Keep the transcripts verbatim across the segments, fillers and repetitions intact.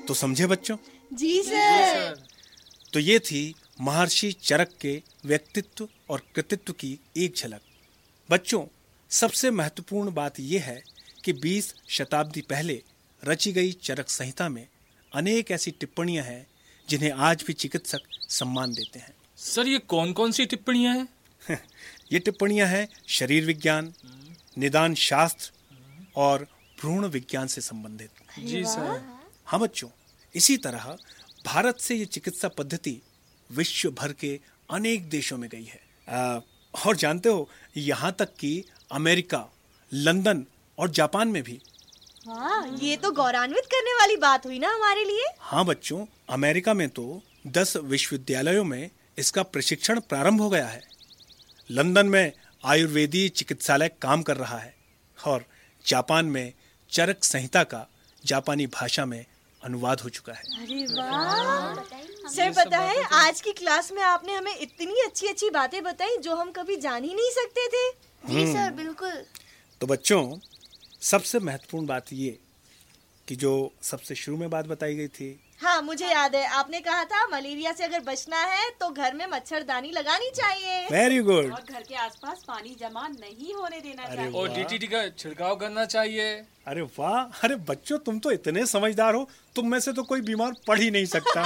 तो समझे बच्चों? जी सर। तो ये थी महर्षि चरक के व्यक्तित्व और कृतित्व की एक झलक। बच्चों, सबसे महत्वपूर्ण बात यह है कि बीस शताब्दी पहले रची गई चरक संहिता में अनेक ऐसी टिप्पणियां हैं जिन्हें आज भी चिकित्सक सम्मान देते हैं। सर, ये कौन कौन सी टिप्पणियां हैं? ये टिप्पणियां हैं शरीर विज्ञान, निदान शास्त्र और भ्रूण विज्ञान से संबंधित। जी सर। हाँ बच्चों, इसी तरह भारत से ये चिकित्सा पद्धति विश्व भर के अनेक देशों में गई है। आ, और जानते हो, यहाँ तक कि अमेरिका, लंदन और जापान में भी। वाह, ये तो गौरवान्वित करने वाली बात हुई ना हमारे लिए। हाँ बच्चों, अमेरिका में तो दस विश्वविद्यालयों में इसका प्रशिक्षण प्रारंभ हो गया है। लंदन में आयुर्वेदीय चिकित्सालय काम कर रहा है और जापान में चरक संहिता का जापानी भाषा में अनुवाद हो चुका है। अरे वाह! सर, पता है आज की क्लास में आपने हमें इतनी अच्छी अच्छी बातें बताई जो हम कभी जान ही नहीं सकते थे। जी सर, बिल्कुल। तो बच्चों, सबसे महत्वपूर्ण बात ये कि जो सबसे शुरू में बात बताई गई थी। हाँ, मुझे याद है, आपने कहा था मलेरिया से अगर बचना है तो घर में मच्छरदानी लगानी चाहिए। Very good. और घर के आसपास पानी जमा नहीं होने देना चाहिए। और डीटीटी का छिड़काव करना चाहिए। अरे वाह! अरे बच्चों, तुम तो इतने समझदार हो, तुम में से तो कोई बीमार पड़ ही नहीं सकता।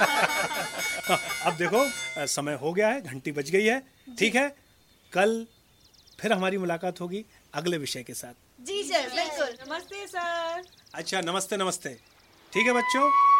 अब देखो, समय हो गया है, घंटी बज गई है। ठीक है, कल फिर हमारी मुलाकात होगी अगले विषय के साथ। जी सर, बिल्कुल। नमस्ते सर। अच्छा, नमस्ते नमस्ते। ठीक है बच्चों।